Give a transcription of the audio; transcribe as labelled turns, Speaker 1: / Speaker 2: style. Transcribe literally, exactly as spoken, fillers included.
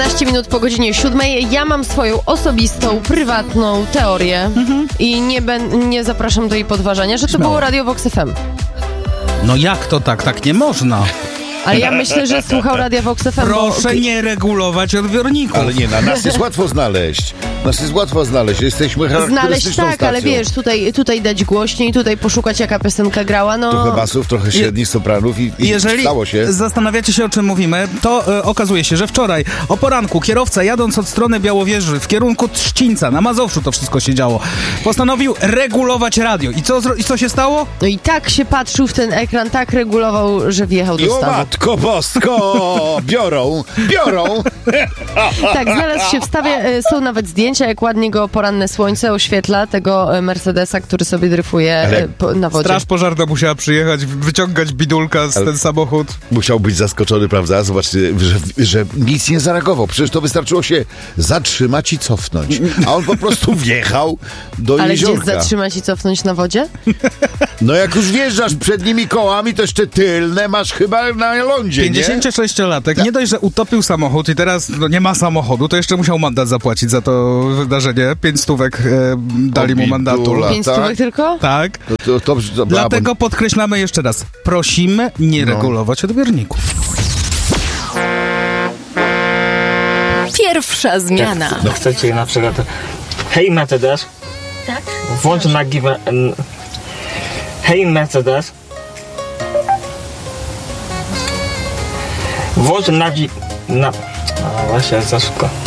Speaker 1: czternaście minut po godzinie siódmej. Ja mam swoją osobistą, prywatną teorię mhm. i nie, ben, nie zapraszam do jej podważania, że to Śmiało. było Radio Vox F M.
Speaker 2: No jak to tak? Tak nie można.
Speaker 1: Ale ja myślę, że słuchał Radia Vox F M.
Speaker 2: Proszę
Speaker 1: bo...
Speaker 2: nie regulować odbiorników.
Speaker 3: Ale nie, na nas jest łatwo znaleźć. Nas jest łatwo znaleźć. Jesteśmy charakterystyczną
Speaker 1: Znaleźć tak,
Speaker 3: stacją.
Speaker 1: ale wiesz, tutaj, tutaj dać głośniej, tutaj poszukać, jaka piosenka grała, no...
Speaker 3: Trochę basów, trochę średnich sopranów i, i
Speaker 2: Jeżeli
Speaker 3: stało się.
Speaker 2: zastanawiacie się, o czym mówimy, to e, okazuje się, że wczoraj o poranku kierowca jadąc od strony Białowieży w kierunku Trzcińca, na Mazowszu to wszystko się działo, postanowił regulować radio. I co, i co się stało?
Speaker 1: No i tak się patrzył w ten ekran, tak regulował, że wjechał do
Speaker 3: I o
Speaker 1: stawu.
Speaker 3: matko bosko! Biorą, biorą!
Speaker 1: Tak, znalazł się w stawie, są nawet zdjęcia, jak ładnie go poranne słońce oświetla, tego Mercedesa, który sobie dryfuje Ale po, na wodzie.
Speaker 2: Straż pożarna musiała przyjechać, wyciągać bidulka z Ale ten samochód.
Speaker 3: Musiał być zaskoczony, prawda? Zobaczcie, że, że nic nie zareagował. Przecież to wystarczyło się zatrzymać i cofnąć. A on po prostu wjechał do
Speaker 1: Ale
Speaker 3: jeziorka.
Speaker 1: gdzie zatrzymać i cofnąć na wodzie?
Speaker 3: No jak już wjeżdżasz przednimi kołami, to jeszcze tylne masz chyba na lądzie,
Speaker 2: pięćdziesięciosześciolatek, nie dość, że utopił samochód i teraz no, nie ma samochodu, to jeszcze musiał mandat zapłacić za to wydarzenie. Pięć stówek e, dali mu mandatu.
Speaker 1: Pięć tak? stówek tylko?
Speaker 2: Tak.
Speaker 3: To, to, to, to,
Speaker 2: Dlatego podkreślamy jeszcze raz. Prosimy nie no. regulować odbiorników.
Speaker 1: Pierwsza zmiana.
Speaker 4: Jak, no chcecie na przykład hej Mercedes.
Speaker 1: Tak?
Speaker 4: Włącz na giwe... Hej Mercedes. Włącz na... na... A właśnie, za szybko.